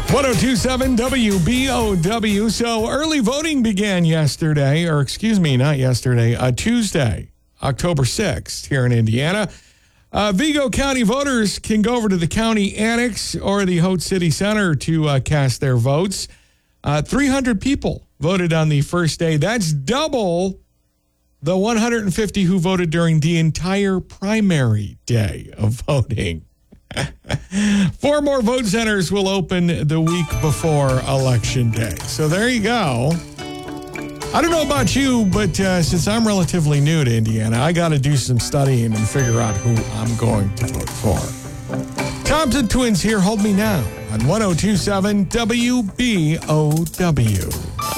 1027 WBOW. So early voting began yesterday, Tuesday, October 6th here in Indiana. Vigo County voters can go over to the county annex or the Haute City Center to cast their votes. 300 people voted on the first day. That's double the 150 who voted during the entire primary day of voting. 4 more vote centers will open the week before Election Day. So there you go. I don't know about you, but since I'm relatively new to Indiana, I got to do some studying and figure out who I'm going to vote for. Thompson Twins here. Hold me now on 1027 WBOW.